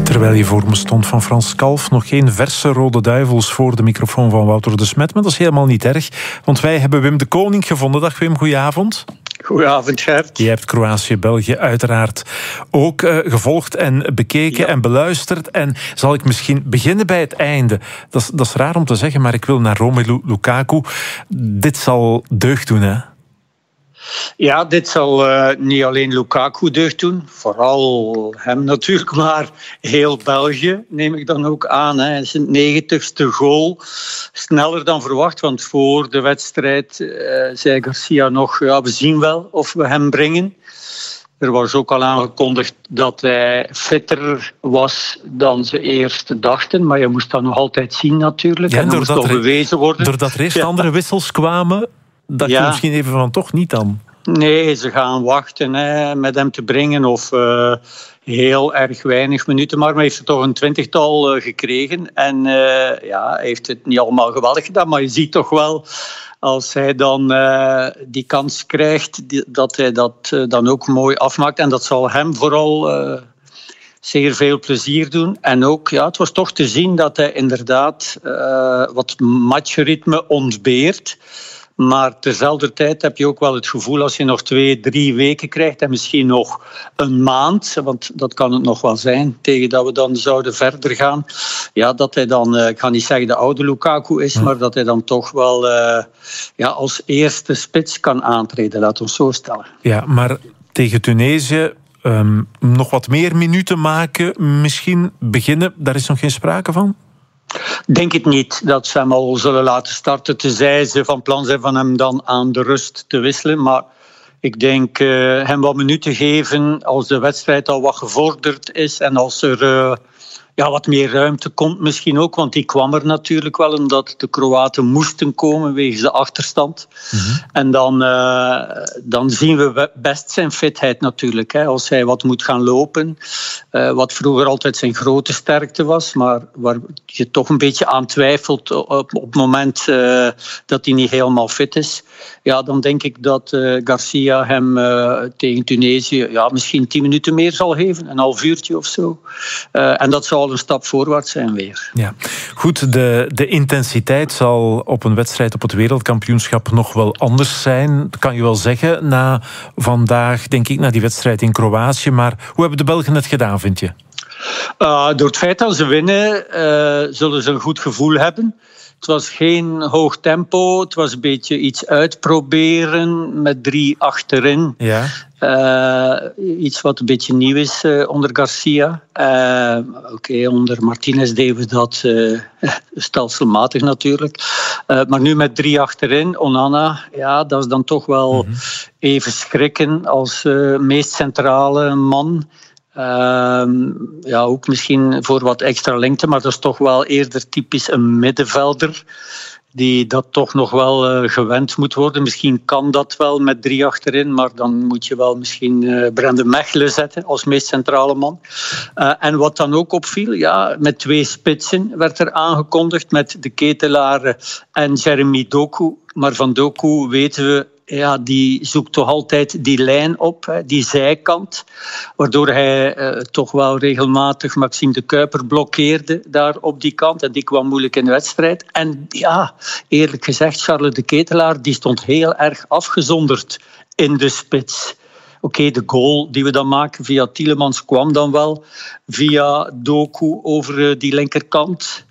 Terwijl je voor me stond van Frans Kalf, nog geen verse Rode Duivels voor de microfoon van Wouter de Smet. Maar dat is helemaal niet erg, want wij hebben Wim de Koning gevonden. Dag Wim, goedenavond. Goedenavond, Gert. Je hebt Kroatië-België uiteraard ook gevolgd en bekeken en beluisterd. En zal ik misschien beginnen bij het einde. Dat is raar om te zeggen, maar ik wil naar Romelu Lukaku. Dit zal deugd doen, hè? Ja, dit zal niet alleen Lukaku deugd doen. Vooral hem natuurlijk, maar heel België neem ik dan ook aan. Hè. Zijn 90ste goal. Sneller dan verwacht, want voor de wedstrijd zei Garcia nog... Ja, we zien wel of we hem brengen. Er was ook al aangekondigd dat hij fitter was dan ze eerst dachten. Maar je moest dat nog altijd zien natuurlijk. Ja, en dat moest nog bewezen worden. Doordat er eerst andere wissels kwamen... dacht je misschien even van toch niet dan? Nee, ze gaan wachten met hem te brengen of heel erg weinig minuten. Maar hij heeft er toch een 20-tal gekregen. En hij heeft het niet allemaal geweldig gedaan. Maar je ziet toch wel, als hij dan die kans krijgt, dat hij dat dan ook mooi afmaakt. En dat zal hem vooral... zeer veel plezier doen. En ook, het was toch te zien dat hij inderdaad wat matchritme ontbeert. Maar terzelfde tijd heb je ook wel het gevoel, als je nog 2-3 weken krijgt en misschien nog een maand, want dat kan het nog wel zijn, tegen dat we dan zouden verder gaan, dat hij dan, ik ga niet zeggen de oude Lukaku is, maar dat hij dan toch wel als eerste spits kan aantreden, laten we het zo stellen. Ja, maar tegen Tunesië nog wat meer minuten maken, misschien beginnen, daar is nog geen sprake van? Denk het niet dat ze hem al zullen laten starten, tenzij ze van plan zijn van hem dan aan de rust te wisselen. Maar ik denk hem wat minuten geven als de wedstrijd al wat gevorderd is en als er wat meer ruimte komt misschien ook, want die kwam er natuurlijk wel omdat de Kroaten moesten komen wegens de achterstand. Mm-hmm. En dan zien we best zijn fitheid natuurlijk. Hè. Als hij wat moet gaan lopen, wat vroeger altijd zijn grote sterkte was, maar waar je toch een beetje aan twijfelt op het moment dat hij niet helemaal fit is. Ja, dan denk ik dat Garcia hem tegen Tunesië misschien 10 minuten meer zal geven, een half uurtje of zo. En dat zal een stap voorwaarts zijn weer. Ja. Goed, de intensiteit zal op een wedstrijd op het wereldkampioenschap nog wel anders zijn. Dat kan je wel zeggen, na vandaag, denk ik, na die wedstrijd in Kroatië. Maar hoe hebben de Belgen het gedaan, vind je? Door het feit dat ze winnen, zullen ze een goed gevoel hebben. Het was geen hoog tempo, het was een beetje iets uitproberen met 3 achterin. Ja. Iets wat een beetje nieuw is onder Garcia. Onder Martinez deden we dat stelselmatig natuurlijk. Maar nu met 3 achterin, Onana, dat is dan toch wel even schrikken als meest centrale man. Ook misschien voor wat extra lengte, maar dat is toch wel eerder typisch een middenvelder die dat toch nog wel gewend moet worden. Misschien kan dat wel met 3 achterin, maar dan moet je wel misschien Brandon Mechelen zetten als meest centrale man. En wat dan ook opviel, met 2 spitsen werd er aangekondigd met de Ketelaar en Jeremy Doku. Maar van Doku weten we, die zoekt toch altijd die lijn op, die zijkant, waardoor hij toch wel regelmatig Maxime de Kuiper blokkeerde daar op die kant en die kwam moeilijk in de wedstrijd. En eerlijk gezegd, Charles de Ketelaar, die stond heel erg afgezonderd in de spits. Oké, de goal die we dan maken via Tielemans kwam dan wel via Doku over die linkerkant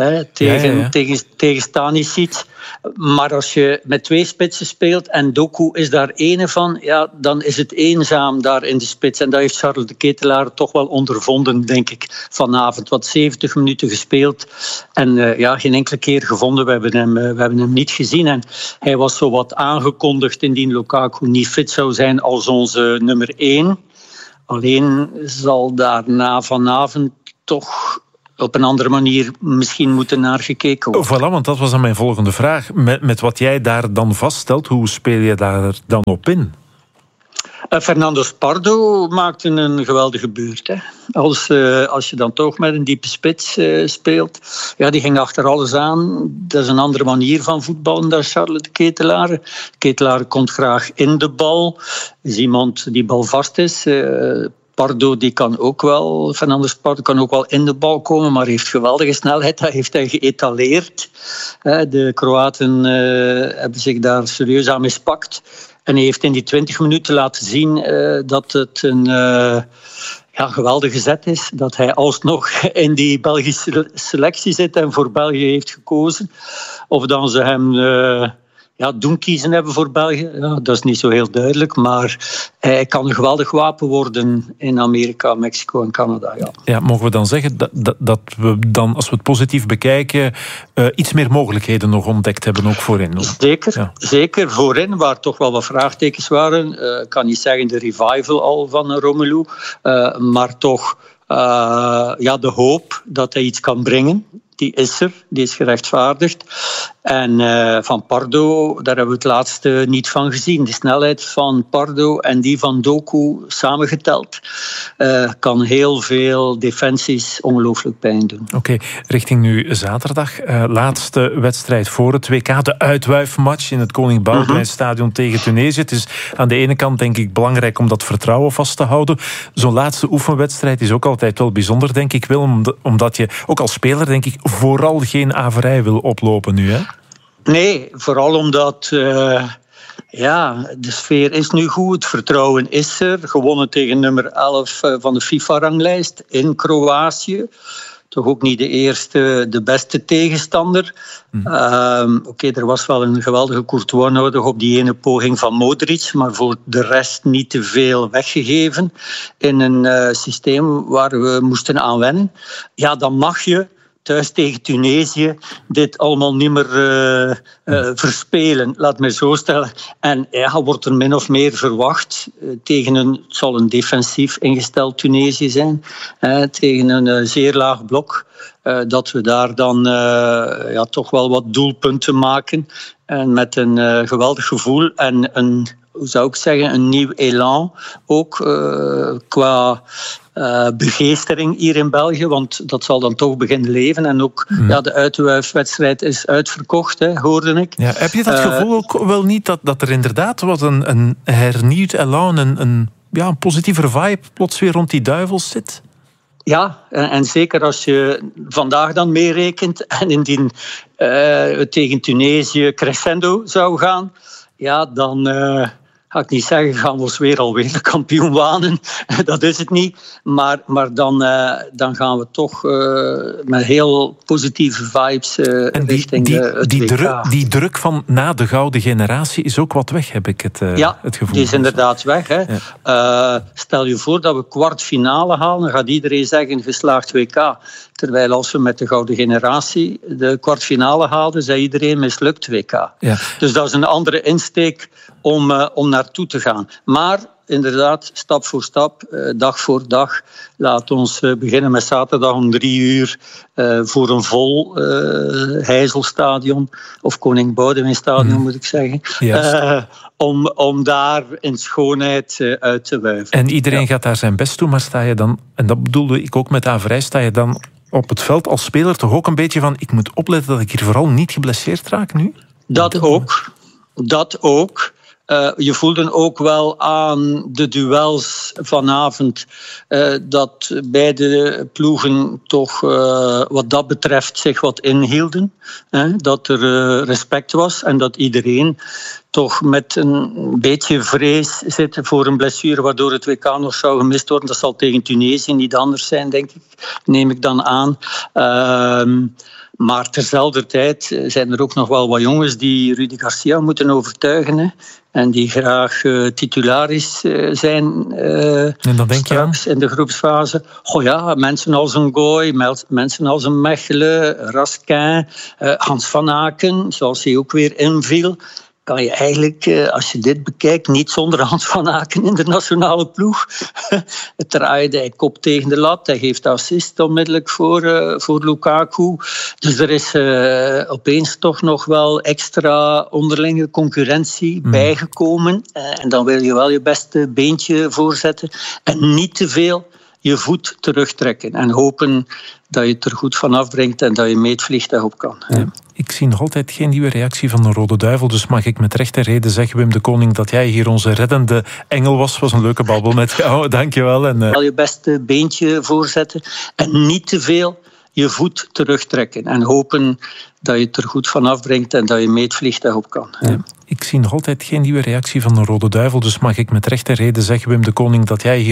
tegen Stanisic. Maar als je met 2 spitsen speelt en Doku is daar ene van, dan is het eenzaam daar in de spits. En dat heeft Charles de Ketelaar toch wel ondervonden, denk ik, vanavond. Wat 70 minuten gespeeld en geen enkele keer gevonden. We hebben hem niet gezien. En hij was zo wat aangekondigd indien Lukaku niet fit zou zijn als onze nummer 1. Alleen zal daarna vanavond toch op een andere manier misschien moeten naar gekeken worden. Voilà, want dat was dan mijn volgende vraag. Met wat jij daar dan vaststelt, hoe speel je daar dan op in? Fernando Pardo maakte een geweldige beurt. Hè. Als je dan toch met een diepe spits speelt. Die ging achter alles aan. Dat is een andere manier van voetballen dan Charles de Ketelaar. De Ketelaar komt graag in de bal. Is iemand die balvast is. Pardo, die kan ook wel, Fernandes Pardo kan ook wel in de bal komen, maar heeft geweldige snelheid. Dat heeft hij geëtaleerd. De Kroaten hebben zich daar serieus aan mispakt. En hij heeft in die 20 minuten laten zien dat het een geweldige zet is. Dat hij alsnog in die Belgische selectie zit en voor België heeft gekozen. Of dan ze hem doen kiezen hebben voor België, dat is niet zo heel duidelijk. Maar hij kan een geweldig wapen worden in Amerika, Mexico en Canada. Ja, mogen we dan zeggen dat we dan, als we het positief bekijken, iets meer mogelijkheden nog ontdekt hebben, ook voorin? Zeker voorin, waar toch wel wat vraagtekens waren. Ik kan niet zeggen de revival al van Romelu, maar toch de hoop dat hij iets kan brengen. Die is er, die is gerechtvaardigd. En van Pardo, daar hebben we het laatste niet van gezien. De snelheid van Pardo en die van Doku samengeteld kan heel veel defensies ongelooflijk pijn doen. Oké, richting nu zaterdag. Laatste wedstrijd voor het WK. De uitwuifmatch in het Koning Boudewijn-stadion tegen Tunesië. Het is aan de ene kant denk ik belangrijk om dat vertrouwen vast te houden. Zo'n laatste oefenwedstrijd is ook altijd wel bijzonder, denk ik wel. Omdat je ook als speler, denk ik, vooral geen averij wil oplopen nu, hè? Nee, vooral omdat de sfeer is nu goed, het vertrouwen is er. Gewonnen tegen nummer 11 van de FIFA-ranglijst in Kroatië. Toch ook niet de beste tegenstander. Er was wel een geweldige Courtois nodig op die ene poging van Modric, maar voor de rest niet te veel weggegeven in een systeem waar we moesten aan wennen. Ja, dan mag je thuis tegen Tunesië dit allemaal niet meer verspelen, laat mij zo stellen. En wordt er min of meer verwacht tegen het zal een defensief ingesteld Tunesië zijn, tegen een zeer laag blok, dat we daar dan toch wel wat doelpunten maken. En met een geweldig gevoel en een nieuw elan, ook qua begeestering hier in België, want dat zal dan toch beginnen leven. En ook de uitwuifwedstrijd is uitverkocht, hoorde ik. Ja, heb je dat gevoel ook wel niet dat er inderdaad wat een hernieuwd elan, een positievere vibe plots weer rond die duivels zit? Ja, en zeker als je vandaag dan meerekent en indien tegen Tunesië crescendo zou gaan, dan ga ik niet zeggen, gaan we ons weer alweer de kampioen wanen. Dat is het niet. Maar dan gaan we toch met heel positieve vibes richting het WK. Die druk van na de gouden generatie is ook wat weg, heb ik het gevoel. Die is inderdaad weg. Hè. Ja. Stel je voor dat we kwartfinale halen, dan gaat iedereen zeggen geslaagd WK. Terwijl als we met de gouden generatie de kwartfinale haalden, zei iedereen mislukt WK. Ja. Dus dat is een andere insteek om naartoe te gaan. Maar inderdaad, stap voor stap, dag voor dag. Laat ons beginnen met zaterdag om 3:00 voor een vol Heizelstadion. Of Koning Boudewijn-stadion, moet ik zeggen. Om daar in schoonheid uit te wuiven. En iedereen gaat daar zijn best doen, maar sta je dan, en dat bedoelde ik ook met averij, sta je dan op het veld als speler toch ook een beetje van, ik moet opletten dat ik hier vooral niet geblesseerd raak nu? Dat ook. Je voelde ook wel aan de duels vanavond dat beide ploegen toch wat dat betreft zich wat inhielden. Dat er respect was en dat iedereen toch met een beetje vrees zit voor een blessure waardoor het WK nog zou gemist worden. Dat zal tegen Tunesië niet anders zijn, denk ik. Neem ik dan aan. Maar terzelfde tijd zijn er ook nog wel wat jongens die Rudy Garcia moeten overtuigen. Hè, en die graag titularis zijn en dan denk straks in de groepsfase. Mensen als een Gooi, mensen als een Mechelen, Raskin, Hans van Aken, zoals hij ook weer inviel. Kan je eigenlijk, als je dit bekijkt, niet zonder Hans van Aken in de nationale ploeg. Het draaide, hij kop tegen de lat, hij geeft assist onmiddellijk voor Lukaku. Dus er is opeens toch nog wel extra onderlinge concurrentie bijgekomen. En dan wil je wel je beste beentje voorzetten. En niet te veel je voet terugtrekken en hopen dat je het er goed van afbrengt en dat je mee het vliegtuig op kan. Ja. Ik zie nog altijd geen nieuwe reactie van de Rode Duivel, dus mag ik met rechte reden zeggen, Wim de Koning, dat jij hier onze reddende engel was. Was een leuke babbel met jou, dankjewel. Al je beste beentje voorzetten en niet te veel je voet terugtrekken en hopen dat je het er goed van afbrengt en dat je mee het vliegtuig op kan. Ja. Ik zie nog altijd geen nieuwe reactie van de Rode Duivel, dus mag ik met rechte reden zeggen, Wim de Koning, dat jij hier